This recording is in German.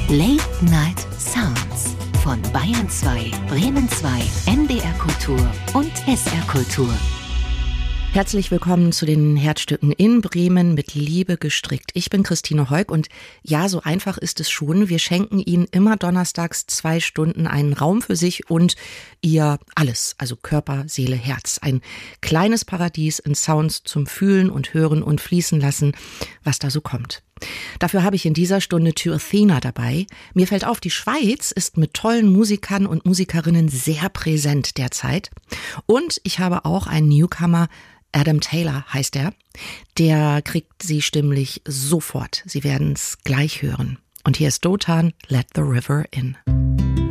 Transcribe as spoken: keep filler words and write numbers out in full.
Late Night Sounds von Bayern zwei, Bremen zwei, M D R Kultur und S R Kultur. Herzlich willkommen zu den Herzstücken in Bremen mit Liebe gestrickt. Ich bin Christine Heuk und ja, so einfach ist es schon. Wir schenken Ihnen immer donnerstags zwei Stunden einen Raum für sich und Ihr alles, also Körper, Seele, Herz. Ein kleines Paradies in Sounds zum Fühlen und Hören und fließen lassen, was da so kommt. Dafür habe ich in dieser Stunde To Athena dabei. Mir fällt auf, die Schweiz ist mit tollen Musikern und Musikerinnen sehr präsent derzeit. Und ich habe auch einen Newcomer, Adam Taylor heißt er. Der kriegt sie stimmlich sofort. Sie werden es gleich hören. Und hier ist Dotan, Let the River In.